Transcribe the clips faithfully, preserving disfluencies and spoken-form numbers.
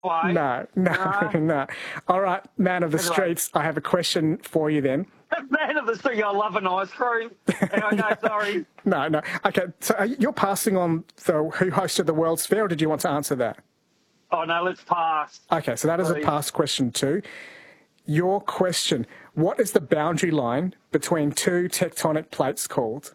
Way. No, no, No. no. All right, man of the Anyway. streets, I have a question for you then. Man of the street, I love an ice cream. Anyway, no, sorry. No, no. Okay, so are you- you're passing on the who hosted the World's Fair, or did you want to answer that? Oh, no, let's pass. Okay, so that is a Please. pass question too. Your question, what is the boundary line between two tectonic plates called?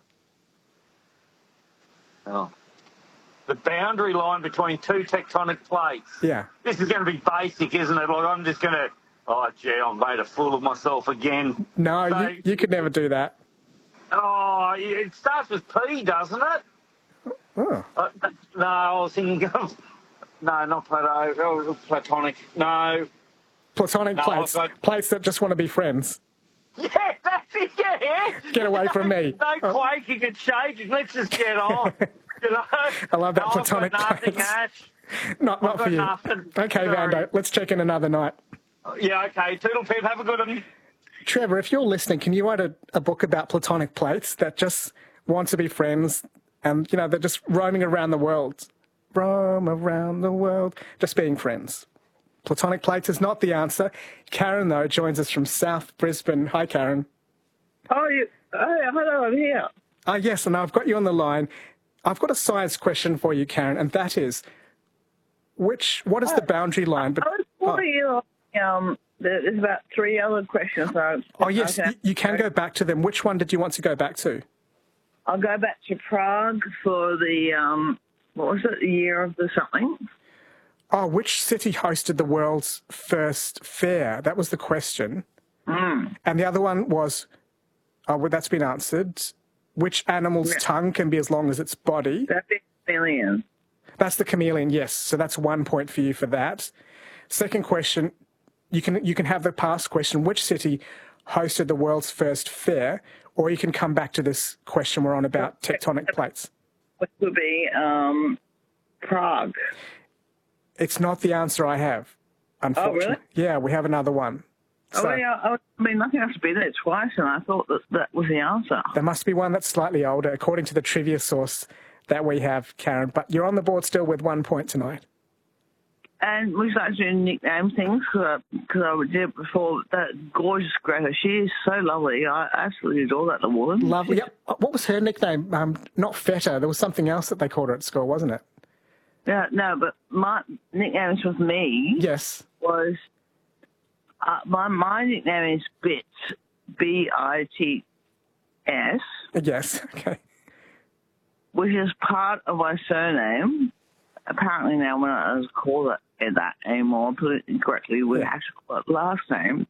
Oh. The boundary line between two tectonic plates. Yeah. This is going to be basic, isn't it? Like, I'm just going to, oh, gee, I've made a fool of myself again. No, So- you, you could never do that. Oh, it starts with P, doesn't it? Oh. Uh, no, I was thinking of, no, not Plato, oh, Platonic. No. Platonic No, plates, I've got- plates that just want to be friends. Yeah, that's it, yeah. Get away from me. No Oh. quaking and shaking. Let's just get on. You know? I love that No, platonic I've got nothing, plates. Ash. Not, not I've for got you. nothing. Okay, Sorry. Vando, let's check in another night. Yeah, okay. Toodle pip, have a good one. Trevor, if you're listening, can you write a, a book about platonic plates that just want to be friends and, you know, they're just roaming around the world? Roam around the world, just being friends. Platonic plates is not the answer. Karen, though, joins us from South Brisbane. Hi, Karen. Oh, you, oh, hello, I'm here. Ah, yes, and I've got you on the line. I've got a science question for you, Karen, and that is, which, what is the boundary line? But, I was wondering, you know, um, there's about three other questions. So oh, yes, okay. you, you can go back to them. Which one did you want to go back to? I'll go back to Prague for the, um, what was it, the year of the something? Oh, which city hosted the world's first fair? That was the question. Mm. And the other one was, oh, well, that's been answered. Which animal's Yeah. tongue can be as long as its body? That'd be a million. That's the chameleon, yes. So that's one point for you for that. Second question, you can you can have the past question, which city hosted the world's first fair? Or you can come back to this question we're on about tectonic plates. Which would be um, Prague. It's not the answer I have, unfortunately. Yeah, we have another one. So oh, yeah, I mean, nothing has to be there twice, and I thought that that was the answer. there must be one that's slightly older, according to the trivia source that we have, Karen. But you're on the board still with one point tonight. And we started doing nickname things because I did it before. That gorgeous Greta, she is so lovely. I absolutely adore that little woman. Lovely. Yep. What was her nickname? Um, not Feta. There was something else that they called her at school, wasn't it? Yeah, no, but my nicknames with me Yes. was uh, my my nickname is Bits, B I T S, Yes. Okay. which is part of my surname. Apparently now we're not allowed to call it that anymore. Put it incorrectly, we Yeah. have to call it last name.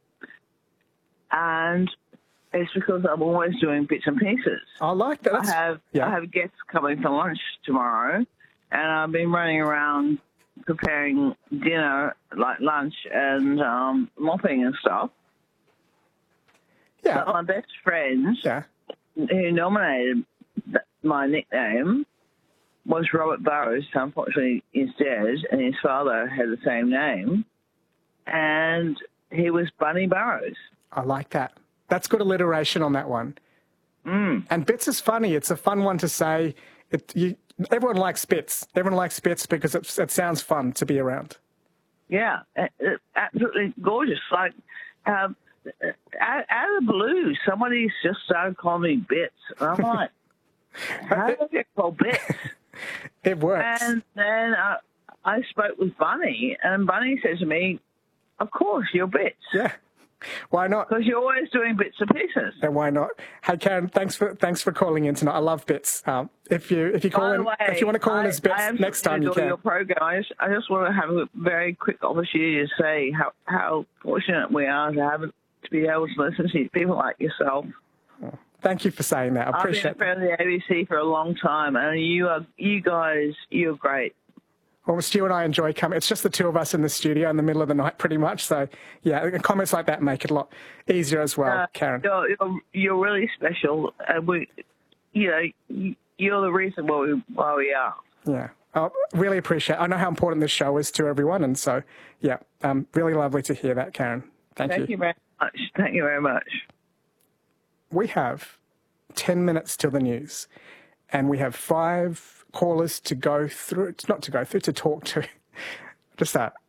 And it's because I'm always doing bits and pieces. I like that. I That's- have yeah. I have guests coming for lunch tomorrow, and I've been running around preparing dinner, like lunch and um, mopping and stuff. Yeah. But my best friend, Yeah. who nominated th- my nickname, was Robert Burrows. So unfortunately, he's dead, and his father had the same name, and he was Bunny Burrows. I like that. That's good alliteration on that one. Mm. And Bits is funny. It's a fun one to say. It, you, everyone likes Bits. Everyone likes Bits because it, it sounds fun to be around. Yeah, it, it, absolutely gorgeous. Like, um, out, out of the blue, somebody's just started calling me Bits. And I'm like, how did I get called Bits? It works. And then uh, I spoke with Bunny, and Bunny said to me, of course, you're Bits. Yeah. Why not? Because you're always doing bits and pieces. And why not? Hey Karen, thanks for thanks for calling in tonight. I love Bits. Um, if you if you call By in the way, if you want to call I, in as Bits I next time you enjoy can. your program. I just, I just want to have a very quick opportunity to say how, how fortunate we are to have to be able to listen to people like yourself. Thank you for saying that. I I've been a appreciate friend of the A B C for a long time, and you are you guys you're great. Well, Stu and I enjoy coming. It's just the two of us in the studio in the middle of the night, pretty much. So, yeah, comments like that make it a lot easier as well, Uh, Karen. You're, you're, you're really special, and we, you know, you're the reason why we why we are. Yeah, I really appreciate it. I know how important this show is to everyone, and so, yeah, um, really lovely to hear that, Karen. Thank, Thank you very much. Thank you very much. We have ten minutes till the news, and we have five callers to go through. It's not to go through, to talk to. Just that.